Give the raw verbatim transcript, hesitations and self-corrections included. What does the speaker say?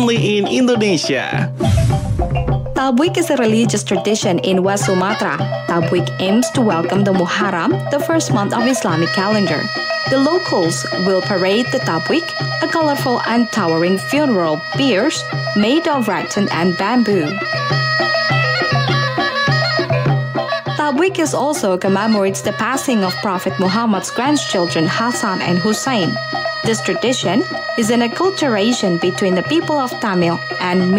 only in Indonesia. Tabwik is a religious tradition in West Sumatra. Tabwik aims to welcome the Muharram, the first month of Islamic calendar. The locals will parade the Tabwik, a colorful and towering funeral biers made of rattan and bamboo. Tabwik is also commemorates the passing of Prophet Muhammad's grandchildren Hassan and Hussein. This tradition is an acculturation between the people of Tamil and